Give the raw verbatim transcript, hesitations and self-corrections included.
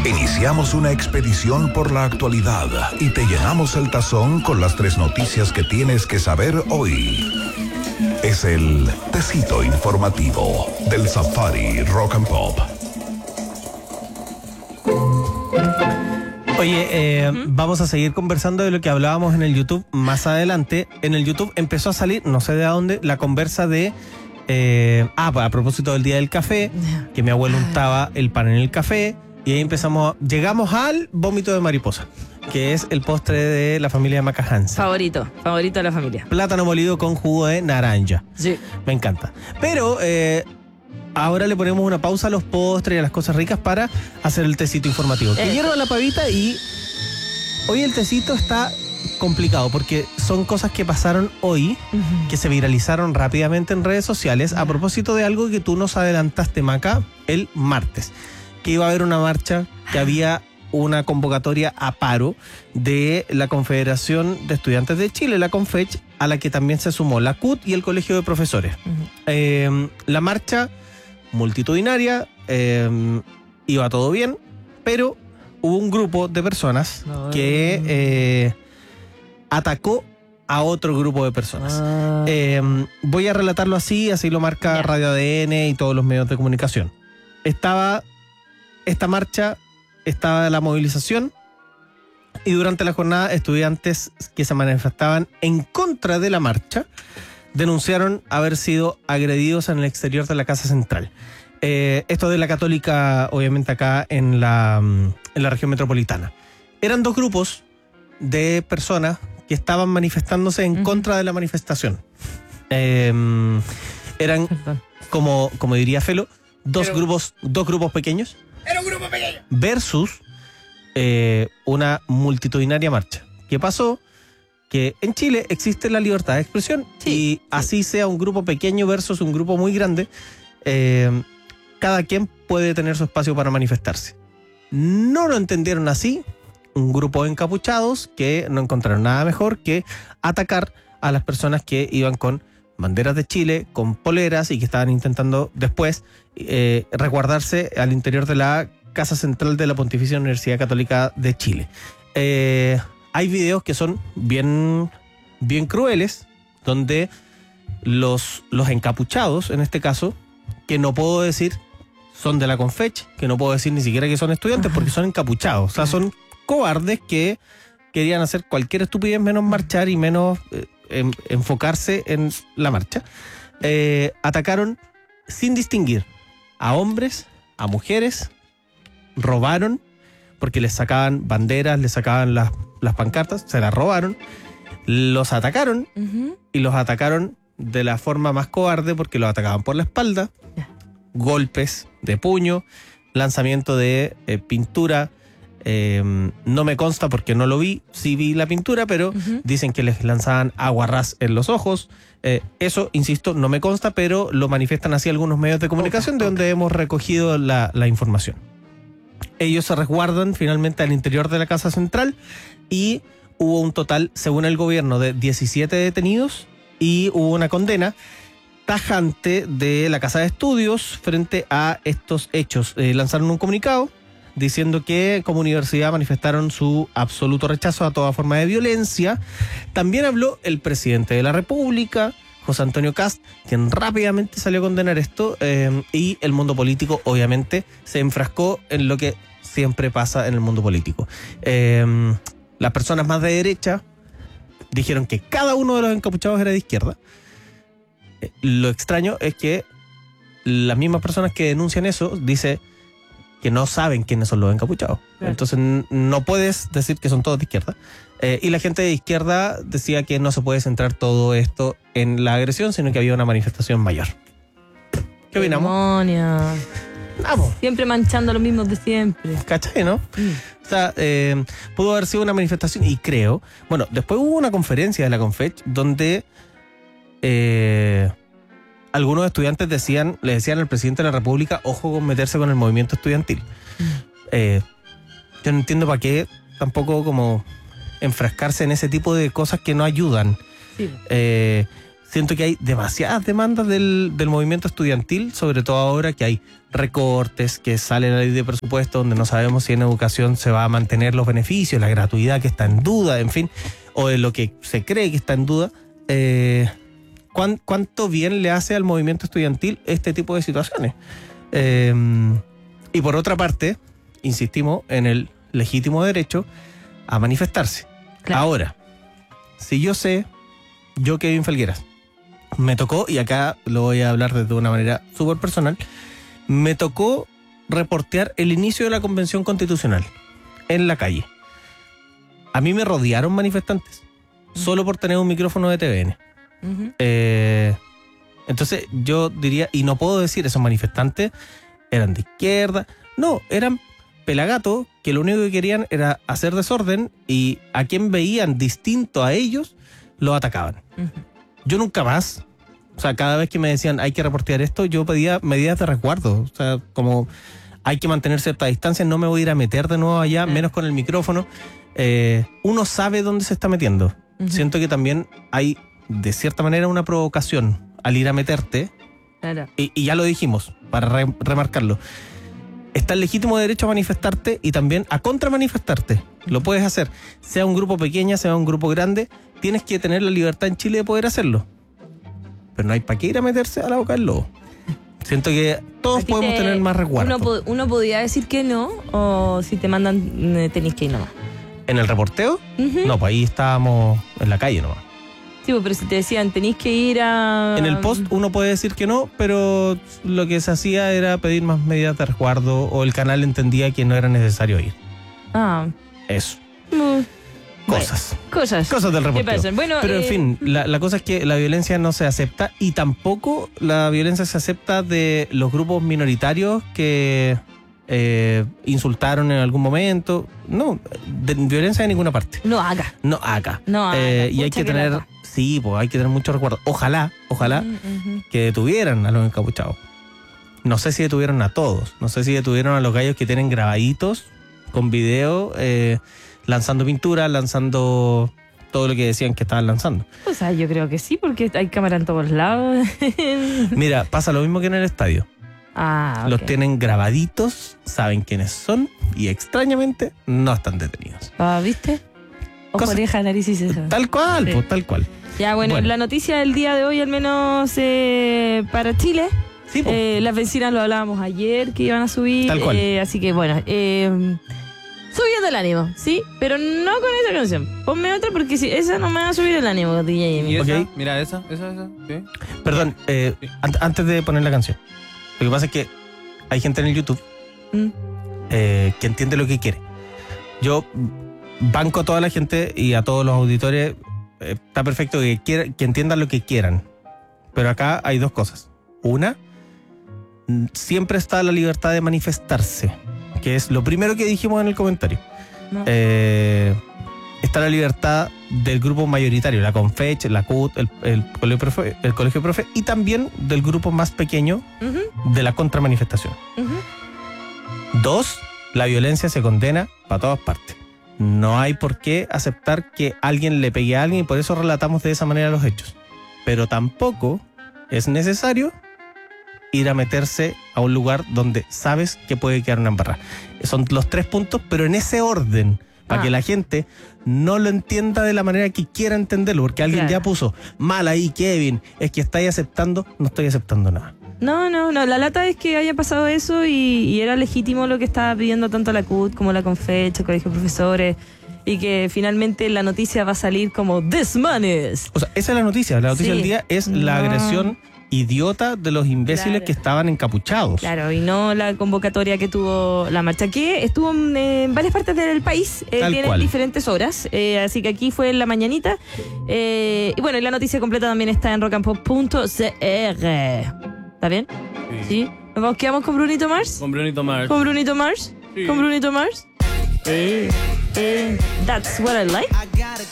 Iniciamos una expedición por la actualidad y te llenamos el tazón con las tres noticias que tienes que saber hoy. Es el Tecito Informativo del Safari Rock and Pop. Oye, eh, uh-huh. vamos a seguir conversando de lo que hablábamos en el YouTube más adelante. En el YouTube empezó a salir, no sé de dónde, la conversa de... Eh, ah, a propósito del Día del Café, que mi abuelo untaba el pan en el café, y ahí empezamos, llegamos al vómito de mariposa, que es el postre de la familia de Macahanza. Favorito, favorito de la familia. Plátano molido con jugo de naranja. Sí. Me encanta. Pero... Eh, ahora le ponemos una pausa a los postres y a las cosas ricas para hacer el tecito informativo. Eh. Que hierva la pavita y hoy el tecito está complicado porque son cosas que pasaron hoy, uh-huh. que se viralizaron rápidamente en redes sociales uh-huh. a propósito de algo que tú nos adelantaste, Maca, el martes. Que iba a haber una marcha, que había una convocatoria a paro de la Confederación de Estudiantes de Chile, la CONFECH, a la que también se sumó la C U T y el Colegio de Profesores. Uh-huh. Eh, la marcha... multitudinaria, eh, iba todo bien, pero hubo un grupo de personas no, que eh, atacó a otro grupo de personas. Ah. Eh, voy a relatarlo así, así lo marca yeah. Radio A D N y todos los medios de comunicación. Estaba esta marcha, estaba la movilización, y durante la jornada estudiantes que se manifestaban en contra de la marcha denunciaron haber sido agredidos en el exterior de la Casa Central. Eh, esto de la Católica, obviamente acá en la, en la región metropolitana. Eran dos grupos de personas que estaban manifestándose en uh-huh. contra de la manifestación. Eh, eran, como, como diría Felo, dos Pero, grupos, dos grupos pequeños. Era un grupo pequeño. Versus eh, una multitudinaria marcha. ¿Qué pasó? Que en Chile existe la libertad de expresión sí, y sí. así sea un grupo pequeño versus un grupo muy grande, eh, cada quien puede tener su espacio para manifestarse. No lo entendieron así un grupo de encapuchados que no encontraron nada mejor que atacar a las personas que iban con banderas de Chile, con poleras y que estaban intentando después eh, resguardarse al interior de la Casa Central de la Pontificia Universidad Católica de Chile. Eh... Hay videos que son bien, bien crueles, donde los, los encapuchados, en este caso, que no puedo decir son de la CONFECH, que no puedo decir ni siquiera que son estudiantes, porque son encapuchados. O sea, son cobardes que querían hacer cualquier estupidez menos marchar y menos eh, en, enfocarse en la marcha. Eh, atacaron sin distinguir a hombres, a mujeres, robaron, porque les sacaban banderas, les sacaban las, las pancartas, se las robaron, los atacaron uh-huh. y los atacaron de la forma más cobarde porque los atacaban por la espalda, yeah. golpes de puño, lanzamiento de eh, pintura, eh, no me consta porque no lo vi, sí vi la pintura, pero uh-huh. dicen que les lanzaban aguarrás en los ojos, eh, eso, insisto, no me consta, pero lo manifiestan así algunos medios de comunicación okay, de okay. donde hemos recogido la, la información. Ellos se resguardan finalmente al interior de la Casa Central y hubo un total, según el gobierno, de diecisiete detenidos y hubo una condena tajante de la Casa de Estudios frente a estos hechos. Eh, lanzaron un comunicado diciendo que como universidad manifestaron su absoluto rechazo a toda forma de violencia. También habló el presidente de la República, José Antonio Kast, quien rápidamente salió a condenar esto eh, y el mundo político obviamente se enfrascó en lo que siempre pasa en el mundo político. Eh, las personas más de derecha dijeron que cada uno de los encapuchados era de izquierda. Eh, lo extraño es que las mismas personas que denuncian eso dicen que no saben quiénes son los encapuchados. Claro. Entonces no puedes decir que son todos de izquierda. Eh, y la gente de izquierda decía que no se puede centrar todo esto en la agresión, sino que había una manifestación mayor. ¿Qué opinamos? Demonia. Vamos. Siempre manchando a los mismos de siempre. ¿Cachai, no? Mm. O sea, eh, pudo haber sido una manifestación y creo... Bueno, después hubo una conferencia de la CONFECH donde eh, algunos estudiantes decían, le decían al presidente de la República, ojo con meterse con el movimiento estudiantil. Mm. Eh, yo no entiendo para qué tampoco como enfrascarse en ese tipo de cosas que no ayudan. Sí. Eh, Siento que hay demasiadas demandas del, del movimiento estudiantil, sobre todo ahora que hay recortes, que sale la ley de presupuesto donde no sabemos si en educación se va a mantener los beneficios, la gratuidad que está en duda, en fin, o de lo que se cree que está en duda. Eh, ¿cuán, ¿Cuánto bien le hace al movimiento estudiantil este tipo de situaciones? Eh, y por otra parte, insistimos en el legítimo derecho a manifestarse. Claro. Ahora, si yo sé, yo Kevin Felgueras, me tocó, y acá lo voy a hablar desde una manera súper personal, me tocó reportear el inicio de la Convención Constitucional en la calle. A mí me rodearon manifestantes, solo por tener un micrófono de T V N. Uh-huh. Eh, entonces yo diría, y no puedo decir, esos manifestantes eran de izquierda, no, eran pelagatos que lo único que querían era hacer desorden, y a quien veían distinto a ellos, lo atacaban. Uh-huh. Yo nunca más, o sea, cada vez que me decían hay que reportear esto, yo pedía medidas de resguardo, o sea, como hay que mantener cierta distancia, no me voy a ir a meter de nuevo allá, menos con el micrófono. Eh, uno sabe dónde se está metiendo. Uh-huh. Siento que también hay, de cierta manera, una provocación al ir a meterte, claro. y, y ya lo dijimos, para re- remarcarlo. Está el legítimo derecho a manifestarte y también a contramanifestarte. Lo puedes hacer, sea un grupo pequeño, sea un grupo grande, tienes que tener la libertad en Chile de poder hacerlo. Pero no hay para qué ir a meterse a la boca del lobo. Siento que todos Aquí podemos te- tener más resguardo. Uno, po- uno podría decir que no, o si te mandan, eh, tenés que ir nomás. ¿En el reporteo? Uh-huh. No, pues ahí estábamos en la calle nomás. Sí, pues, pero si te decían, tenés que ir a... En el post uno puede decir que no, pero lo que se hacía era pedir más medidas de resguardo, o el canal entendía que no era necesario ir. Ah, Eso. mm, Cosas. bueno, cosas. Cosas del ¿Qué reporteo. pasan? Bueno, Pero en eh, fin, la, la cosa es que la violencia no se acepta, y tampoco la violencia se acepta de los grupos minoritarios que eh, insultaron en algún momento. No, de violencia de ninguna parte. no haga. No acá. No haga, Eh, y hay pucha que que tener, lata. sí, pues hay que tener mucho recuerdo. Ojalá, ojalá Mm, ujú. que detuvieran a los encapuchados. No sé si detuvieron a todos. No sé si detuvieron a los gallos que tienen grabaditos con video, eh, lanzando pintura, lanzando todo lo que decían que estaban lanzando. O sea, yo creo que sí, porque hay cámara en todos lados. Mira, pasa lo mismo que en el estadio. Ah, ok. Los tienen grabaditos, saben quiénes son, y extrañamente no están detenidos. Ah, ¿viste? Ojo, Cosa- oreja, nariz y ceja. Tal cual, Sí. pues tal cual. Ya, bueno, Bueno. la noticia del día de hoy, al menos eh, para Chile, Sí, pues. eh, las vecinas lo hablábamos ayer, que iban a subir. Tal cual. eh, así que, bueno, eh, subiendo el ánimo, ¿sí? Pero no con esa canción. Ponme otra porque si, esa no me va a subir el ánimo, D J ¿Y Amy. Ok. esa? Mira, esa, esa, esa. ¿Sí? Perdón, eh, an- antes de poner la canción. Lo que pasa es que hay gente en el YouTube Mm. eh, que entiende lo que quiere. Yo banco a toda la gente y a todos los auditores. eh, está perfecto que, quiera- que entiendan lo que quieran. Pero acá hay dos cosas. Una, mm, siempre está la libertad de manifestarse, que es lo primero que dijimos en el comentario. No. Eh, está la libertad del grupo mayoritario, la Confech, la C U T, el, el colegio profe, el colegio profe, y también del grupo más pequeño Ujú, de la contramanifestación. ujú. Dos, la violencia se condena para todas partes. No hay por qué aceptar que alguien le pegue a alguien, y por eso relatamos de esa manera los hechos. Pero tampoco es necesario ir a meterse a un lugar donde sabes que puede quedar una embarrada. Son los tres puntos, pero en ese orden, para Ah. que la gente no lo entienda de la manera que quiera entenderlo, porque alguien Claro. ya puso mal ahí, Kevin, es que estáis aceptando, no estoy aceptando nada. No, no, no. La lata es que haya pasado eso y, y era legítimo lo que estaba pidiendo tanto la C U T como la Confech, el Colegio de Profesores, y que finalmente la noticia va a salir como This man is. O sea, esa es la noticia. La noticia Sí. del día es la No. agresión idiota de los imbéciles Claro. que estaban encapuchados. Claro, y no la convocatoria que tuvo la marcha, que estuvo en, eh, en varias partes del país, eh, Tal tienen cual. diferentes horas, eh, así que aquí fue en la mañanita. Eh, y bueno, y la noticia completa también está en rock and pop punto c r. ¿Está bien? Sí. ¿Nos vamos- quedamos con Brunito Mars? Con Brunito Mars. ¿Con Brunito Mars? Sí. ¿Con Brunito Mars? Eh, eh, that's what I like.